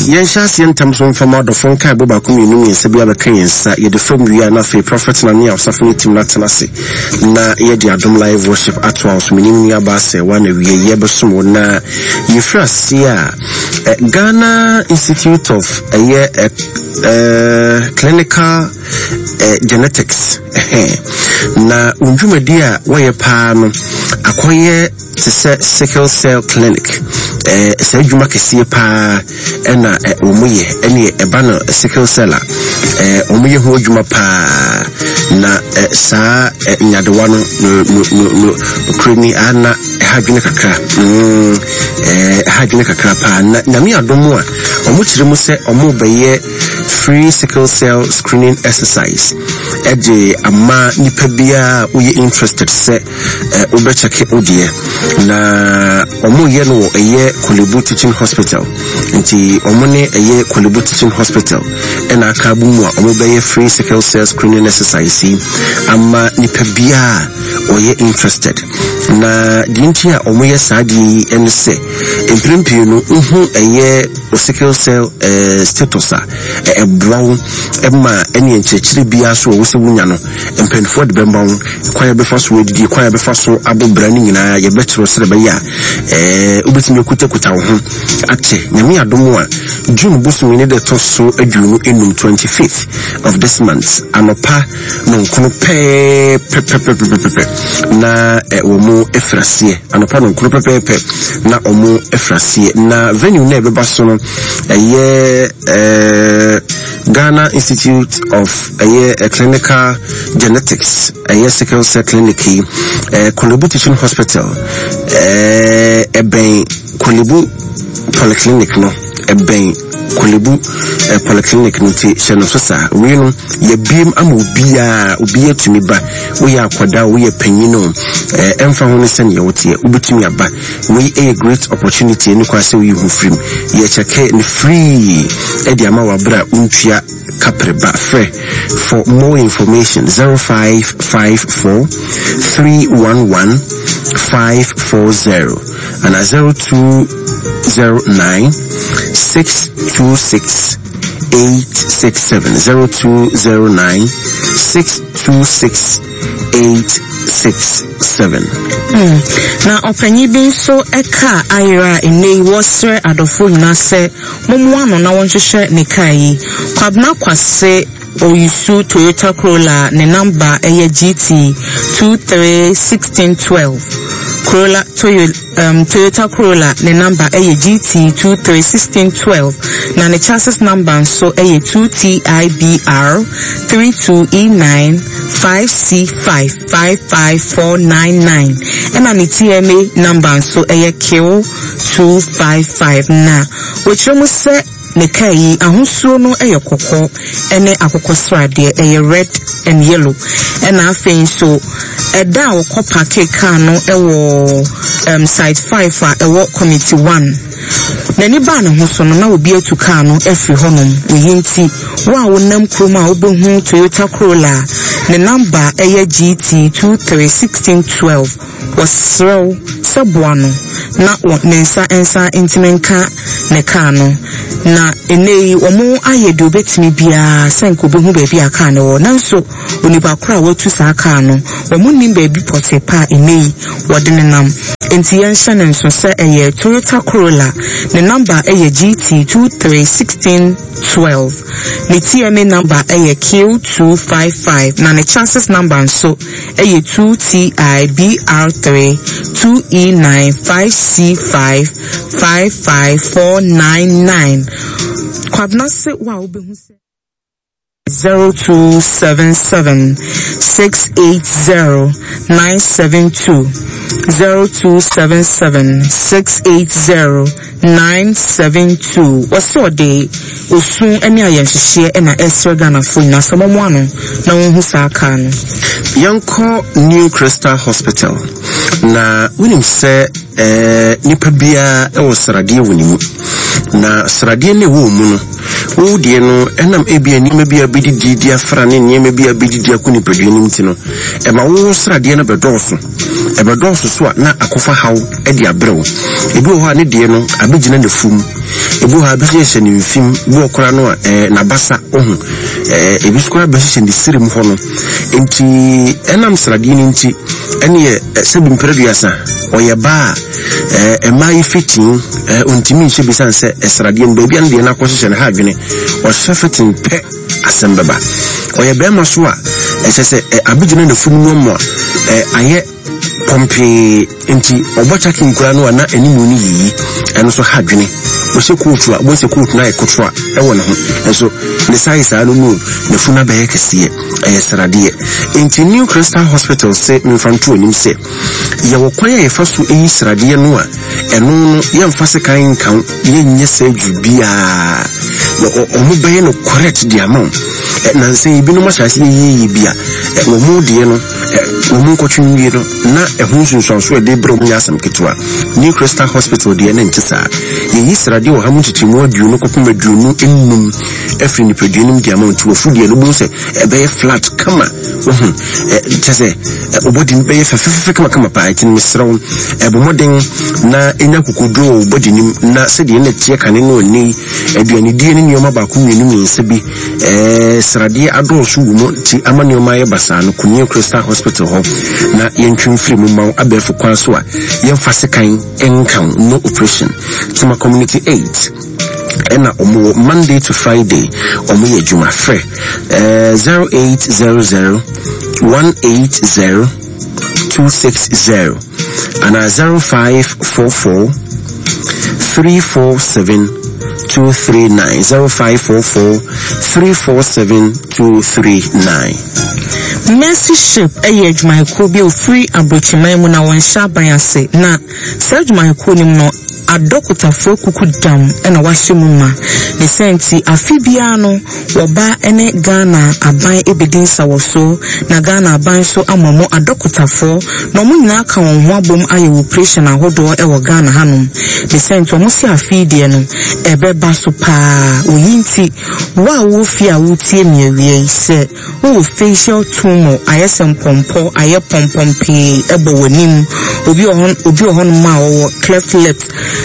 yen shas yen tamson from out of phone kai boba kuminu se bia beka yensa ye de from wi na fe prophet na ne osafo team na tenase na ye de adom live worship at house minim ya ba se wana wi ye besom na ye frasia Ghana Institute of Clinical Genetics na unjumadi a waye pa no akoye te sickle cell clinic se adwuma kese pa na omuye ene eba no sickle cell omuye ho adwuma pa na sa nyadewa no kreni ana hadwene kakra pa na nyame adomo a omuchire mu se omubeye free sickle cell screening exercise ede ama nipa bia uye interested se obecheke odie na omuye no eye Kolebu Teaching Hospital nti omune eye Kolebu Teaching Hospital ena akabu mu a omubeye free sickle cell screening exercise ama nipa bia oye interested na dinti a omuye sadi ense empirempio no eye sickle cell status a brown emma eni enchechire bia so wo se wunya no empenfo de bemba kwa befa so wedidi kwa befa so abobra ni nyina ye betro sere be ya obetimi kuta wo ho ate nyame adomo a June bosu ni de toso adwunu enum 25th of this month anopa no nkono pe na wo mu efrasie anopa no nkono pe na omu efrasie na venue na beba so no Ghana Institute of Clinical Genetics sickle cell clinic Kolebu Teaching Hospital eben Kolebu Polyclinic no eben Kolebu Polyclinic no ti sheno so sa we no ye biem ama obi atumi ba we ya akwada we ye panyino emfa ho ne sene ye wote obetumi aba we a great opportunity ni kwa se we hu free ye cheke ni free edi ama wa bra untua kapreba free for more information 0554 311 540 and 0209 626 867 0209 626 867. Na opanyi bin so eka ayira enei wosre adofo nyina se momwano na wonhwehwe ne kai kwabna kwase oyusu Toyota Corolla ne number eye GT 231612 Corolla Toyota Corolla ne number eye GT 231612 na ne chassis number so eye 2TIBR 32E9 5C5 55499 ena ne TMA number so eye Q255 na wochemu se ne kai ahosuo no eyekokko ene akokko srade eye red and yellow ena afein so eda okopa keka no ewo side 5 a ewo committee 1 nani ba ne ho so no na obi atuka no efri honom oyinti wa wonam kroma obehu Toyota Corolla ne number eye GT 231612 wasro sabuano na nensa ensa intimenka ne ka no na enei omo ayedo obetimi bia senko behu ba bia ka no nanso onipa kora watu sa ka no omo nim ba bi potepa enei wode ne nam enti yenhya ne nso se eye Toyota Corolla ne number eye GT 231612 ne TMA number eye Q255 na ne chassis number nso eye 2TIBR3 2E9 5C5 55499 kwabna se wa obehu 0277 680 972 0277 680 972 waso de osun ene ayenhye ena Esra Ghana fo na somomo ano na wonhu saaka no Yanko New Crystal Hospital na winim se nipa bia e wo srade wonimu na srade ne wo mu no wo die no enam ebia ni mabia bididi afra ne nyema bia bididi akuni padwenim ti no e ma wo srade na bedoso e bedoso so na akofa hawo e dia brew ebi wo ha ne die no abegina ne fum ebu ha be hye ne mfim bu okora no na basa ohun ebi skora be hye ne sirim ho no enti enam srade ni nti ene ye sebi mpreduasa oyeba emai fitin ontimi hye bisan se srade no bia ne na kwose ne ha adwene o shafetin pe asembeba oyeba ma so a se abigine ne funu mo aye pompe enti obocha kinkura no na animu ni yi eno so hadwene wo se kuutu a wo se kuutu na ekotro a ewo ne ho enso ne sai sa no mu ne funa be yekese srade enti New Crystal Hospital se mfantu onim se ye wo kwan ye faso eyi srade no a eno no ye mfase kan kan ye nye se dwubia omo be no correct the amount na nse bi no ma hyase ye bia wo mu de no wo mu ko twinwie no na ehunsun so de bro mu yasam ketwa New Crystal Hospital de na ntisa ye srade wo hamu titimu aduo no kopum aduo ennum efri ni pedunum de amount wo fudie no bu se be flat kama wo tese obodi be fefe kama pa itin misraw ebomoden na enya kukudo obodi nim na se de na tie kane no ni aduani die ni nyoma ba ku nwenu nse bi srade adosu wo ti amanioma ye basa no ku New Crystal Hospital ho na yentwin free mu maw abefu kwan so a yemfase kan enkan no operation tuma community 8 ena omo Monday to Friday omo ye juma free 0800 180 260 and 0544 347 239 0544 347 239. Mercy Ship age my cobi free abrochimai mu na won sha bayase na Serge my konim no adokota fo kukudam ena wahemuma ne senti afibia no woba ene Ghana aban ebedin sawoso na Ghana aban so amomo adokota fo no mu nyina ka won ho abom aye operation ahodo e Ghana hanom ne senti omo si afidie no ebeba so pa oyinti wa wo fi a wutie miewie se wo facial tumor ayesem pompo aye pompompe ebo wanim obi ohon ma wo cleft lip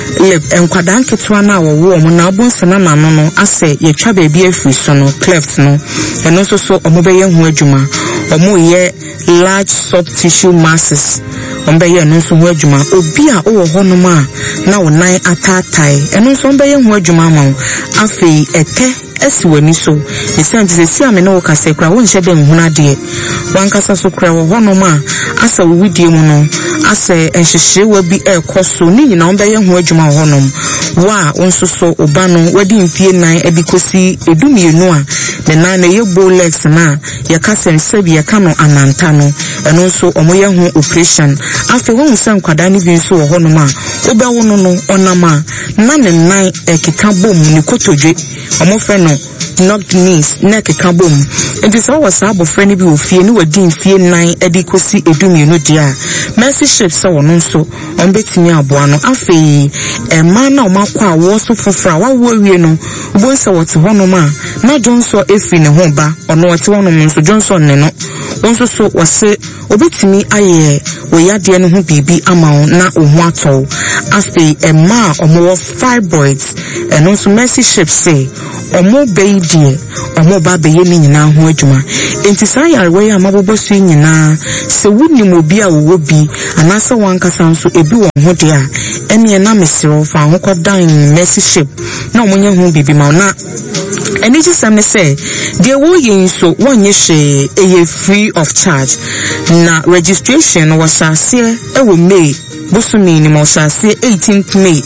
enkwada nketwa na wo mo na abonsana na no ase ye twa ba bia afri so no cleft no eno so omo be ye ho adwuma omo ye large soft tissue masses ombe ye no so ho adwuma obi a wo hono ma na wo nan atatai eno so ombe ye ho adwuma ma afei ete esiwani so the sense se si ame no kase kra won hye dem huna de wankasa so kra wo hono ma asa wo widie mu no asa enhyehye wa bi ekoso ni nyina on be ye ho adwuma honom wa wonso so oba no wadi mfie nan ebikosi edumienu a de nan na ye bolex na ye kase nsabi ye kano ananta no eno so omo ye ho operation afi won san kwada ni bi so wo honom a oba wono no onama na ne nan ekeka bom ni kotodwe omo fe no knocked knees neck kabom and this was abo friend bi ofie ni wadi mfie nan edikosi edumienu dia Mercy Ship so wono so on betimi aboa no afei ema na omakwa awo so fofra wa wo wie no ubonsa wote hono ma na Johnson efi ne ho ba ono wote hono nso Johnson ne no wonso so wase obetimi aye oyade no ho bibi ama na ohu atọ afei ema omo fibroids eno so Mercy Ship say omo beidie omo ba be ye nyina ho adwuma enti sa yarwe ya mabobo so nyina se wuni mo bi a wo bi anasa wankasa nso ebi wo ho de a ene na mesero fa ho kodan Mercy Ship na omo nya ho bibi ma na eni ji sam ne say de wo yin so wonye hwe eye free of charge na registration was ase e wo May bosumi ni mo ase 18th May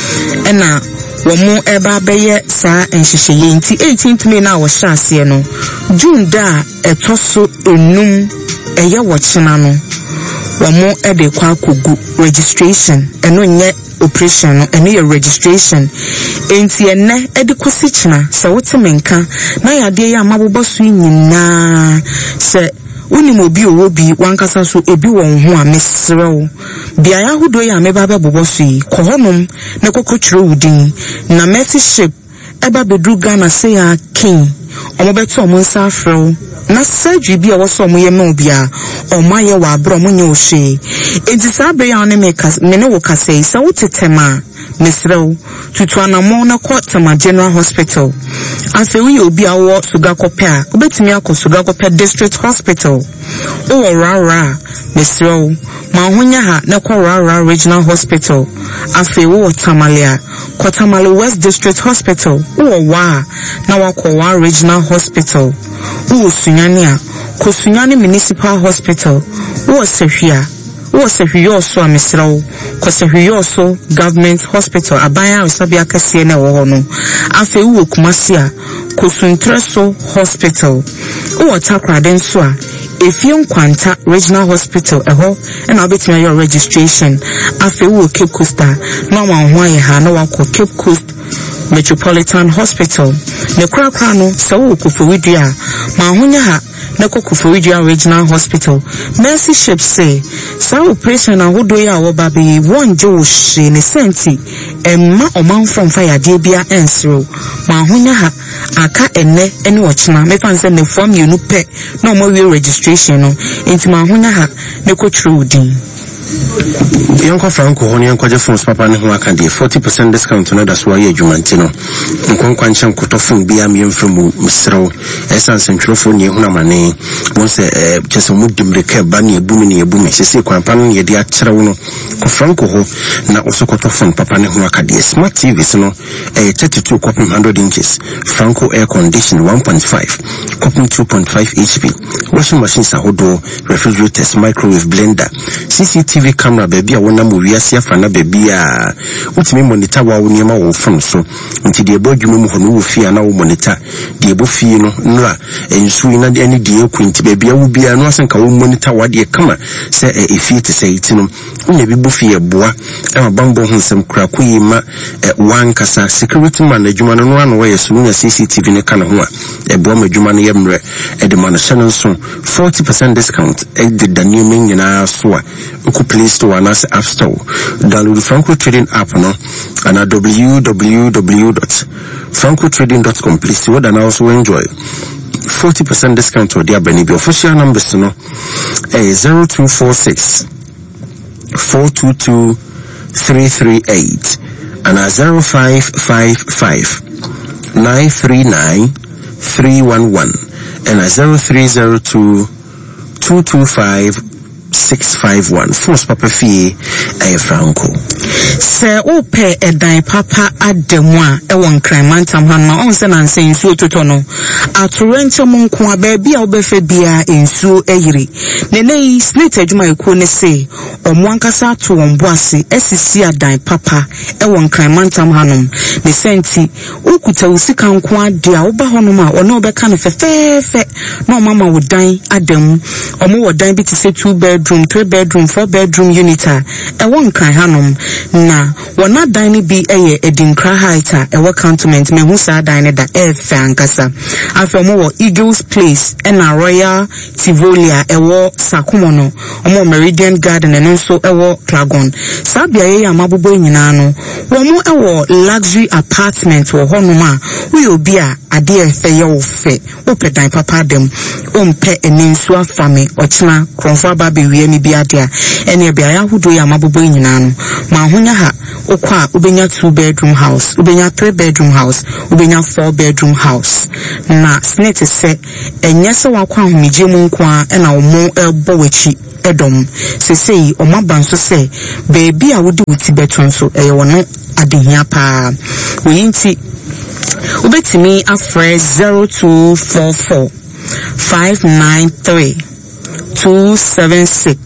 ena womo eba beye sa enhyehyeye nti 18th May na wo hyase no June da etoso enum eye wo chena no womo ede kwa akogu registration eno nye operation no eno ye registration enti ene ede kosi chena se wote menka na yade ya mabobo so nyina se uni mobi obi wankasa so ebi won ho a mesrew bia ya hudo ya meba be boboso yi kohonom na kokotwere wudin na Mercy Ship eba bedru Ghana say ya king omo beto omo nsa afrew na surgery bia wo so omo ye ma bia omo ye wa abro omo nye ohwe enti sa be ya ne me wo kase sa wotetema Misrel tutu anamo na ko Tama General Hospital afi we obi awo Sugakopia obetimi akọ Sugakopia District Hospital o rara Misrel ma honya ha na ko rara Regional Hospital afi wo Tamalia ko Tamale West District Hospital o wa na wako wa Regional Hospital o Sunyania ko Sunyani Municipal Hospital o Sehwia so Misrel ko Sehwia so Government Hospital abaya osabia kase na wo no afi wo Kumasia ko Suntreso Hospital o Takraden so a Efion Kwanta Regional Hospital eho and obetime your registration afi wo Cape Coast na wanhwa ye ha na wako Cape Coast Metropolitan Hospital ne krakra no se wo Kufuwidua ma honya ha na Kufuwidua Regional Hospital Mercy Ship say sa operation ahodo ya wo ba be wonje wo hye ne senti emma omanfo fire de bia ensro ma honya ha aka enne ene ochina me fan se ne form you pe na mo we registration no enti ma honya ha ne ko trudin Yanko Franco honi yanko je phones papa ne ho aka de 40% discount no that's why adwumanti no nkwankwan chan kotofon bia me mfremu misrew esan sentwerofo ne hu na mane won se chese mu dimreka ba ne ebumi ne ebumi sese kwampa no ye de akyerɛw no ko Franco ho na osokotofon papa ne ho aka de smart TVs no 32 copy 100 inches Franco air condition 1.5 copy 2.5 HP washing machines ahodo refrigerators microwave blender CCTV camera baby a wona mo wiase afa na baby a utimi monitor wa wo niema wo phone so nti de bodwuma mu hono wo fie na wo monitor de ebo fie no nra ensu ina de ani de ekwinti baby a wo bia no asenka wo monitor wa de kama se efie te se itino nya bi bo fie boa e ma bambo honsem kura koyima wan kasa security man adwuma no ano wa yesu nya CCTV ne kana ho a e boa madwuma no yemre e de man channel so 40% discount e de daniel nyina so a ku Play Store and App Store. Download the Franco Trading app no and at www.francotrading.com. Please see what and also enjoy 40% discount to their Benny. Official numbers no 0246 422 338 and 0555 939 311 and 0302 225 651 Force Papa Fee Franco. Se ope edan papa ademwa e won Kramantam hanma onse na nse nsuo totono atorenche mu nko a baabi a obefe bia nsuo eyire nenei snit adwuma ekuo ne se omo ankasa ato won boase esisi adan papa e won Kramantam hanom ne senti okuta usika nko ade a oba honom a ono obeka no fefefe na omama wodan adem omo wodan bi ti se 2 bedroom 3 bedroom 4 bedroom unit a e won Kran hanom na wona dan ni bi eye edinkra height a e cantonment me hu sa dan ne da e fa ankasa afa mo wo Eagles Place e na Royal Tivolia e wo Sakumo no omo Meridian Garden e no so e wo Dragon sabia ye amabobo nyina no wo mo e wo luxury apartment wo honom a we obi a ade e fe ye wo fe wo pe dan papa dem o mpe eninsu afame ochina kronfo ba be wie ni bi ade a ene bia ya hudo ye amabobo nyina no ma honya ha okwa ubenya 2 bedroom house ubenya 3 bedroom house ubenya 4 bedroom house na snete se enye se wakwa ahomije mu nkwa na omo ebo wachi edom sesei omaba nso se baby a wodi wuti beton so eye wono adehia pa oyinti ubetimi afre 0244 593 276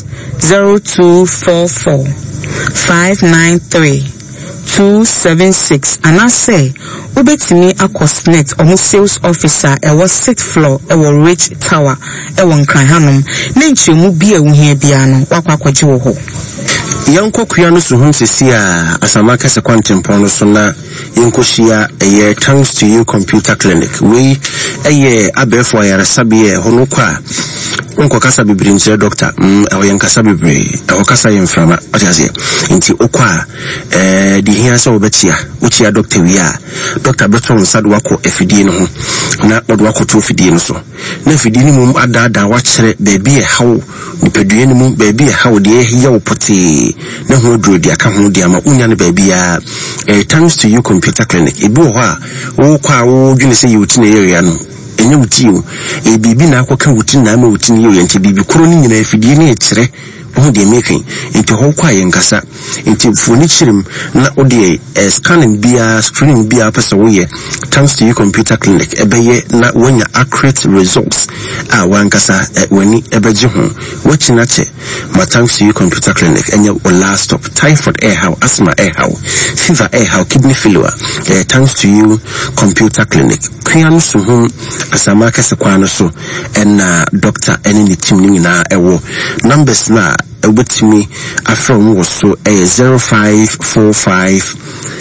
0244 593 276 and I say ubetimi akosnet omo sales officer e was 6th floor e was Rich Tower e won Kran hanom na nchemu bi a wuhia bia no wakwakwaje wo ho yanko kuya no so hu sesi a asamaka se kwantempon no so na yankohia eye thanks to you computer clinic we eye abefo ayara sabe hono kwa unko kasa bibiri nche doctor ewo yen kasa bibiri ewo kasa yen frama atiase nti okwa di hia se obetia uchia doctor wi a doctor beton sadu wako efidie no ho na odo wako to fidie no so na fidie ni mum ada wa kire bebi e hawo nipadue ni mum bebi e hawo de ehia opoti na ho duro di aka ho di ama unya ne bebi a thanks to you computer clinic ebi ho a wo kwa wo dwene se yuti na area no enye wutio bibi na akoka wuti na ama wuti ni yo yente bibi koro ni nyina afidie ni ekire ho de making into ho kwa yenkasa into foni chirim na ode scanning bia screening bia pesa wo ye thanks to you computer clinic ebeye na wanya accurate results a wankasa wani ebeje ho wachina che ma thanks to you computer clinic enye o last stop typhoid air how asthma air how fever air how kidney failure thanks to you computer clinic kwianu so ho asama kase kwano so na doctor ene ni team ni na ewo numbers na with me from was so 0545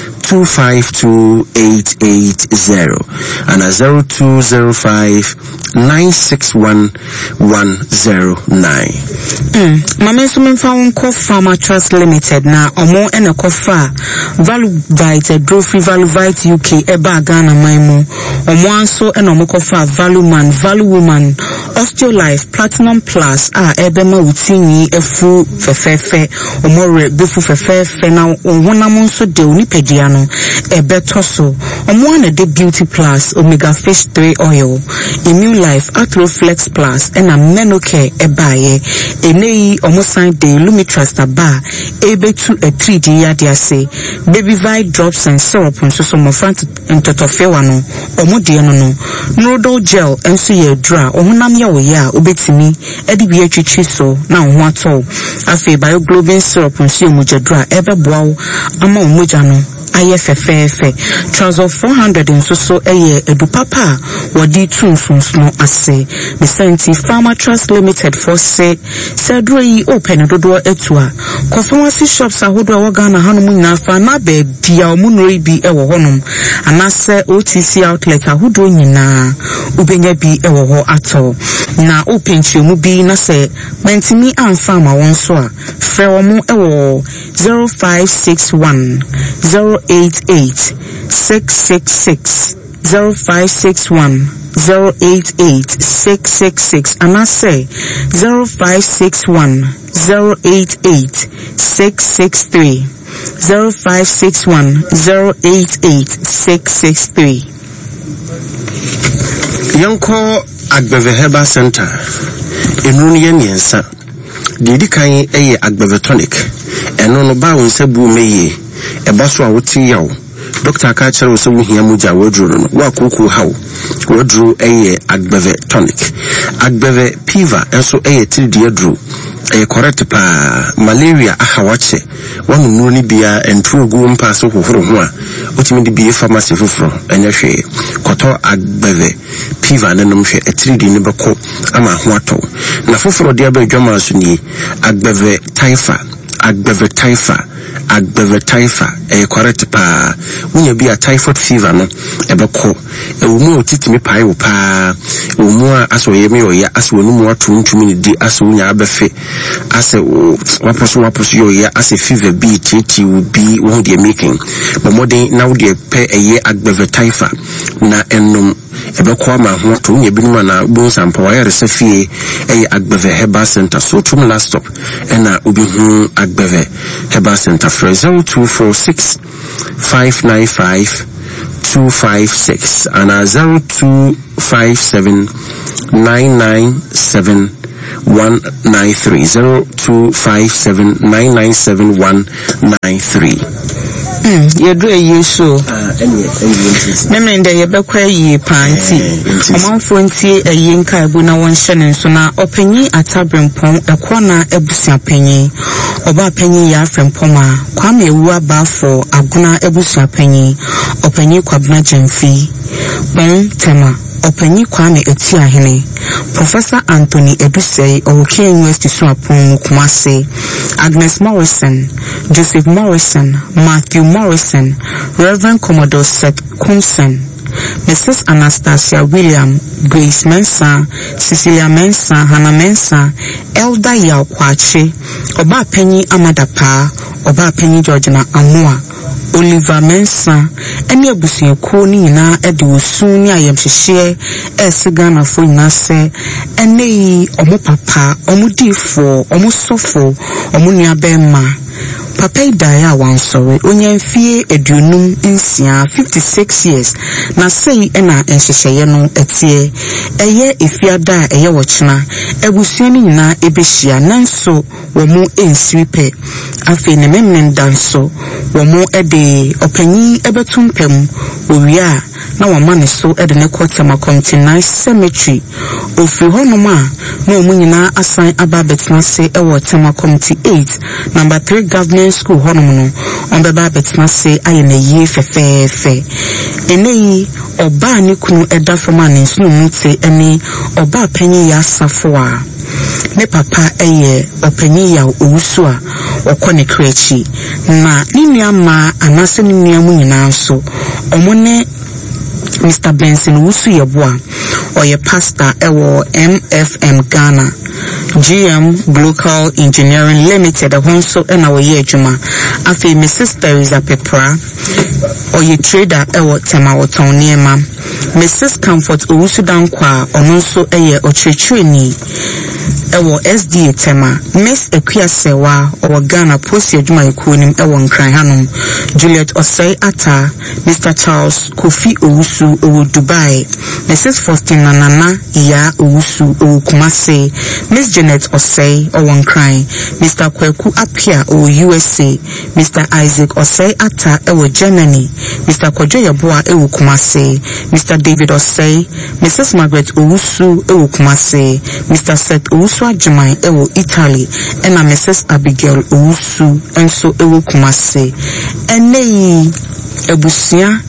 252880 and 0205 961 109. Mama so found Farmer Trust Limited na omo ene kofa Valuvite Drofree Valuvite UK eba Ghana maimo omo anso ene omo kofa Valuman Value Woman Osteolife Platinum Plus ebe ma utini efu fefefe omo re befu fefefe na wonam nso de onipadia no ebe toso omo ane de Beauty Plus Omega Fish 3 Oil Immune Life Atroflex Plus ena Menocare ebaye enei omo sign de Lumitrust aba ebe to a 3D yadiase Baby Vi drops and syrup nso so mo front ntotofewa no omo de no Noodle gel enso ye dra ohunam ya wo ya obetimi edi bi atwitwi so na ho ato afi bioglobin syrup nso ye mojadra ebe boawo ama omoja no ayefefefe trouser 400 nso so eye edupapa wodi tunfuns no ase the Senti Farmer Trust Limited for say sedro yi open dodo etua kofamasi shops ahodo a Ghana hanom nyinafa na be dia omunori bi ewo honom anase OTC outlet ahodo nyina ubenya bi ewo ho ato na open chemu bi na se mentimi amfa ma won so a frɛ wo mu ewo 0561 088 666 0561 088 666 and I say 0561 088 663 0561 088 663. Yanko Agbeve Herbal Center enunu ye miensa didi kan eye Agbeve tonic eno no ba won sabu meye eba so a woti yawo doctor ka chere wo so hia muja wadru no wa koku hawo wadru eye Agbeve tonic Agbeve piva enso eye 3D adru correct pa malaria ahawache wanu nuni bia entru ogu mpa so hohoro ho a otimi de bia pharmacy foforo enya hwe koto Agbeve piva nanom hwe 3D ne beko ama ho ato na foforo de abadwama so ni Agbeve taifa Agbeve taifa correct pa unya bia typhoid fever no ebeko ewumu otitimi pai wo pa ewumu aso yemi oya aso wonu atuntumi ni di aso unya abefe ase waposo yoya ase fever bi titi bi wo de making but modern now de pe eye Agbeve taifa na ennom ebeko ama ho to unya binuma na bon sampa wa yare sefie eye Agbeve Herbal Center so tum last stop ena obi hu Agbeve Herbal Center for 0246 595 256 and 0257 997 193 0257 997 193. Yedro yeso nemende yebekwa yi panti omanfo ntie ayinka ebu na won hyene nso na opanyi atabrempon ekona ebusia panyi oba panyi ya afrempoma kwame ewu abafo aguna ebusia panyi opanyi kwabna jemfi bon tema opanyi kwame etiahene Professor Anthony Edusei Owoke University Suapon Kumase Agnes Morrison Joseph Morrison Matthew Morrison Reverend Commodore Seth Kunsen Mrs. Anastasia William, Grace Mensah, Cecilia Mensah, Hannah Mensah, Elder Yao Kwache, Oba Penny Amadapa, Oba Penny Georgina Amua, Oliver Mensah, any abusi koni na edu suni ayem share Ghana for inase, ene omo papa, omo difo, omo sofo, omo niabema. Papa idaya wansori onyemfie edunum insia 56 years na sei ena enhyehyeye no etie eye efiada eye wochena ebusuani nyina ebehia nanso womu enswipe afi ne memmen danso womu ede opanyi ebetumpem owia na wama ne so ede ne kwotema Continental Cemetery ofri honoma na omu nyina asan aba betena se ewo tema committee 8 number 3 government school honomo on beba betena se ayene ye fefefe eneyi oba ni kunu eda fama ne nsunu mute ene oba panyi ya safo a ne papa eye opanyi ya owusu a okone krechi na ninua ma anase ninua mu nyina nso omone Mr. Benson Wusu Yeboa oye pastor ewo MFM Ghana GM Global Engineering Limited honso ena oye adwuma afi Mrs. Teresa Pepra oye trader ewo tema woton niema Mrs. Comfort Owusu Dankwa ononso eye ochretreni ewo SDA tema Miss Ekuasewa owo Ghana Post adwuma ikonim ewo nkran hanom Juliet Osei Ata Mr. Charles Kofi Owusu owo Dubai Mrs. Faustina Nana ya Owusu owo Kumase Miss Janet Osei owo nkran Mr. Kweku Apia owo USA Mr. Isaac Osei Ata ewo Germany Mr. Kojo Yeboa ewo Kumase Mr. David Osei Mrs. Margaret Owusu ewo Kumase Mr. Seth Owusu Ajimai ewo Italy ena Mrs. Abigail Owusu enso ewo Kumase eneyi ebusia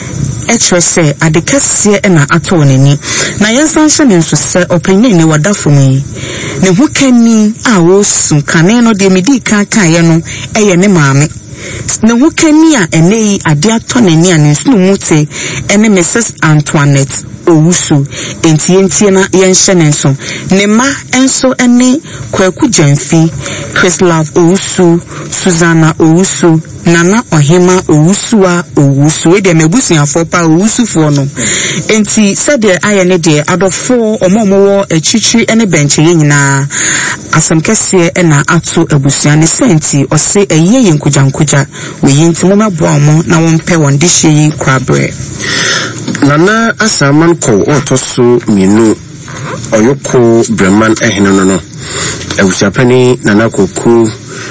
etrese adekase ena atoneni na yensanhye ne nso se opanyin ne wadafumi ne hukani a wo sunkane no de medi kan ye no eye ne maame ne hukani a eneyi ade atoneni ane nso mute ene Mrs. Antoinette Owusu entientie na yenhye ne nso ne ma enso ene Kwaku Jamfi Chris Love Owusu Susanna Owusu Nana Ohima Owusuwa Owusu e de mebusuafo pa Owusufo no enti sede ayene de adofo omomowo echichi ene benche nyina asamkese ena ato abusua ne senti ose eye yenkujankuja we yinti mo maboa mo na wonpe wonde hyeyi kwabre Nana asaman ko otoso minu oyoko breman ehene no abusuapani Nana Koku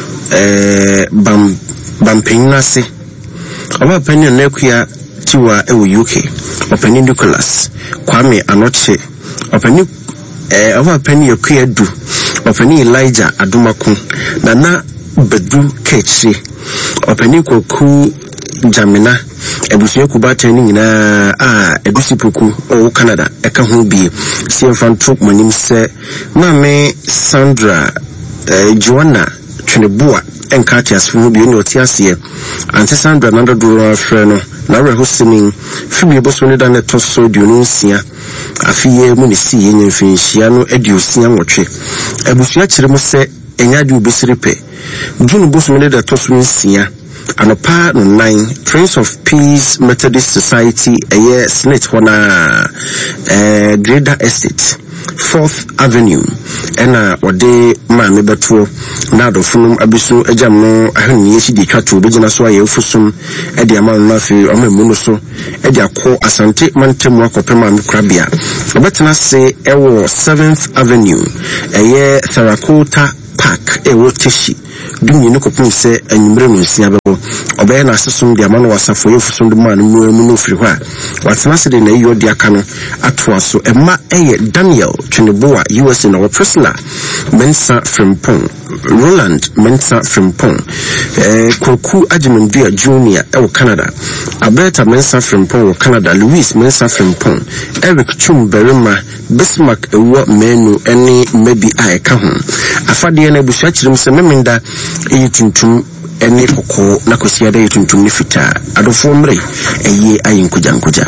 Bampinase Oba penny na ekua tiwa ewo UK openi Nicholas Kwame Anoche openi oba penny ekua du openi Elijah Adumaku Nana Bedu Kechi openi Koku Jamina ebusuye kubata ni nyina edusipoku o Canada eka ho bi siemfantrop manim se mame Sandra Joanna Twinebua enkatias fu bi oni otiasie ante Sandra nando duro afre no na reho simin fibi boso ne da ne toso duonu nsia afiye mu ne siye nyemfinhia no adiosia nwotwe ebusua kire mu se enyade obesiripe dunu boso ne da toso nsia anopa no 9 Prince of Peace Methodist Society eye snit hona Greater Estate 4th Avenue ena ode ma me beto na dofunum abisu agam no ahani yeshi di twato begina so aye ofusum e de ama no afi amamu no so e de akọ asante mantemu akopema me krabia obetena se ewo 7th Avenue eye Terracotta Park ewo Teshi dumi no kopun se anyimre no nsia bebo obeye na asesum de ama no wasafo yefusum de ma no mu no firi hɔ a watena se de na iyo de aka no atoa so ema eye Daniel Twineboa USA na Priscilla Mensa Frimpong Roland Mensa Frimpong Koku Ajimendua Junior ewo Canada Alberta Mensa Frimpong wo Canada Louis Mensa Frimpong Eric Chumberima Bismarck ewo menu ene maybe aka ho afade na busua kirim se memenda eyituntum ene koko na kosia da tuntum ne fita adofo mre eye ayenkujankuja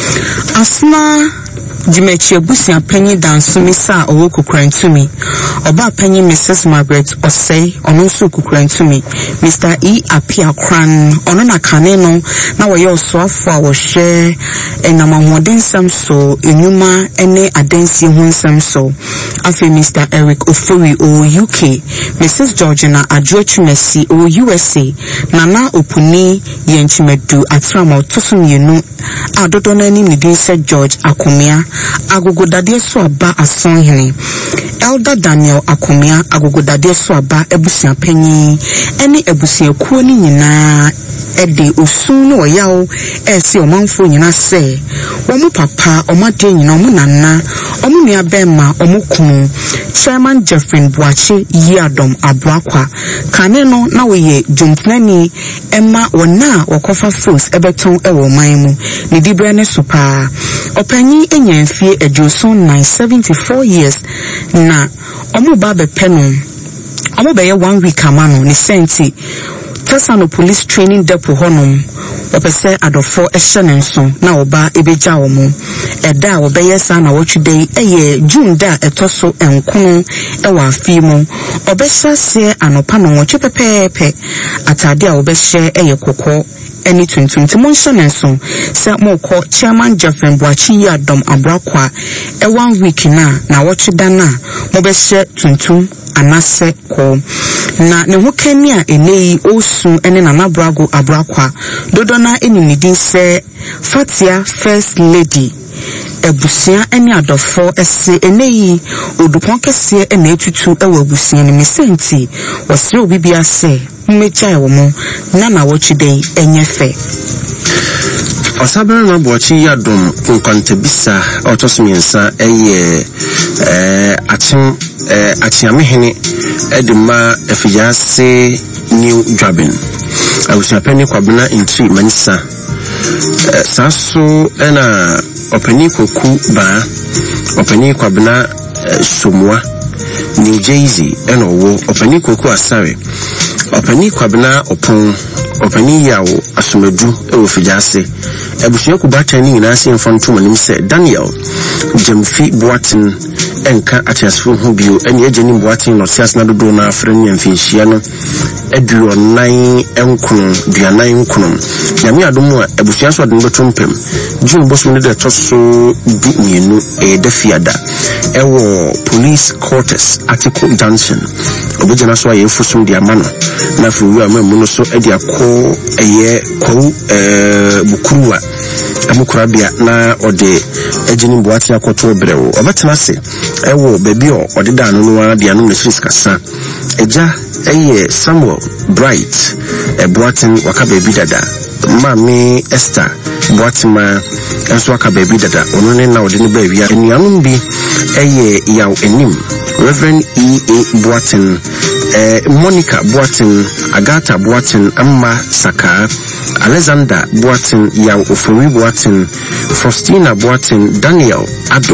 asna Jimechi Abusia Penny Dansumi Sa Owo Kukurantumi Oba Penny Mrs. Margaret Osei Onunsu Kukurantumi Mr. E. Apia Kran Onona Kaneno na wayo so afo a wo hwe enamahuden samso enyuma ene adansi hu samso afi Mr. Eric Ofori o UK Mrs. Georgina Adrochimesi o USA Nana Opuni Yenchimedu Atrama Tosumyenu adodo na ni midin se George Akomia agogodade so aba asonhene Elder Daniel Akomia agogodade so aba ebusia panyi ene ebusia kuo ni nyina ede osun no yawo ese omanfo nyina se omu papa omade nyina omu nana omu nua bema omu kunu Chairman Jeffrey Boache Yiadom Abrakwa kane no na woye juntnani emma wona wakofa force ebeton ewo manmu ni dibra ne supa opanyi enyanfie ejoson 974 years na omu babe peno omu beye 1 week amano ni senti Tasano Police Training Depot honum opese adofo ehyenenso na oba ebeja omo eda obeye sa na wotwudei eye June da etoso enkono ewa afimo obehya se anopa no wotwe pepepe atade a obehye eye kokko eni tuntum monhyenenso se moko Chairman Jeffrey Boachi Yiadom Abrakwa 1 week na wotweda na mobehye tuntum anase ko na ne ho kani a enei osu ene na nabrago Abrakwa dodo na enimidin se Fatia First Lady ebusia ene adofo ese enei odupon kese ene tutu ewa ebusia ne mesenti wasre obibia se mmecha ewomo na wotwidei enyefe Osabere na Boachi Yiadom kontebisa otosumiensa eye achiamehene edema efijase new Dwabin awusiapeni kwabena intri manisa saso ena openi koku ba openi kwabena somwa New Jersey ena owo openi koku asare openi kwabena opon openi yawo asomadu ewo fijase ebusuya kubata ni nyina se mfantu manim se Daniel Jemfi Boatin enka atiasfo ho bio ene ageni Boatin no sias na dodo na afre nyamfinhia no eduo 9 enkono duanan enkono nyame adomu a ebusuya so de betumpem June bosom ne de toso du mienu edefiada ewo police quarters article junction obejana so ayefusum de amano na fuwa mamu no so ede akọ eye kwawu bukuruwa amukurabia na ode ageni Boatin akoto brewo obetena se ewo baby o ode da no no bia no machines kasa eja eye Samuel Bright Boatin waka baby dada mami Esther Boatima enso waka baby dada ono ne na ode ne ba wi anuanum bi eye yaw enim Reverend E.A. Boatin Monica Boatin Agatha Boatin Amma Saka Alexander Boatin yaw Ofori Boatin Faustina Boatin Daniel Ado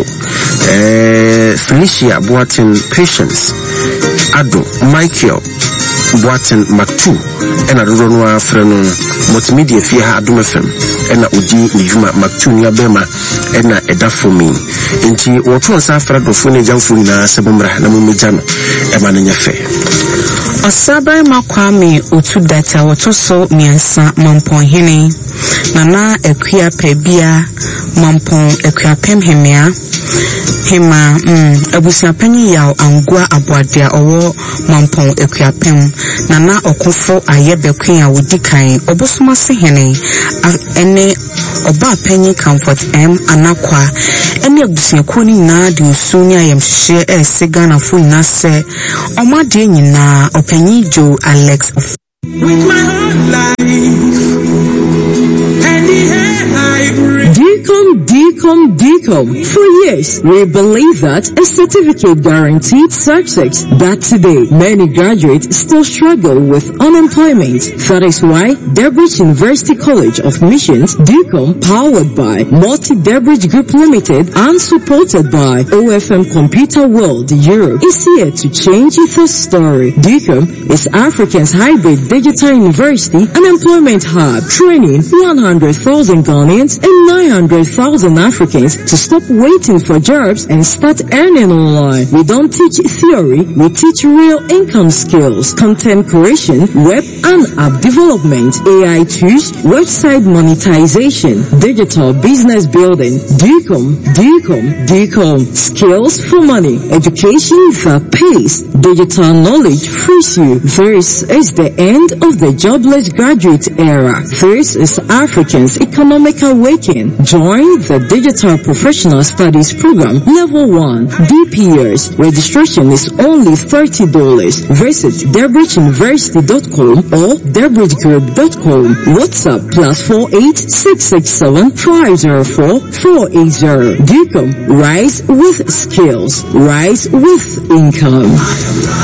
Felicia Boatin Patience Ado Michael Boatin Maktu ena dodo no afreno multimedia fie ha Adom FM ena odi ni juma Maktu ni abema ena edafomi enti woto nsa afra dofo ne jamfo na sebomra na mumeja no ema na nyefe Osabai Makwame otu data woto so miensa mampon hene nana ekua pebia mampon ekua pem hemia hema abusia panyi yaw angua aboadea owo mampon ekua pem nana okofo ayebekwen a wodikan obosoma se hene ene oba panyi comfort anakwa ene abusia ko ni na de osuni ayemhye esega na fo na se omade nyina opanyi Joe Alex with my whole life and the hair I bring. DCOM. For years, we believe that a certificate guaranteed success, but today, many graduates still struggle with unemployment. That is why Debridge University College of Missions, DCOM, powered by Multi-Debridge Group Limited and supported by OFM Computer World Europe, is here to change the story. DCOM is Africa's hybrid digital university and employment hub, training 100,000 Ghanaians and 900,000 Africans to stop waiting for jobs and start earning online. We don't teach theory, we teach real income skills, content creation, web and app development, AI tools, website monetization, digital business building. DCOM. Skills for money. Education that pays. Digital knowledge frees you. This is the end of the jobless graduate era. This is Africans' economic awakening. Join the Digital Professional Studies Program Level 1 DPS. Registration is only $30. Visit DebridgeUniversity.com or DebridgeGroup.com. WhatsApp +48 667 504 480. DCOM. Rise with skills. Rise with income.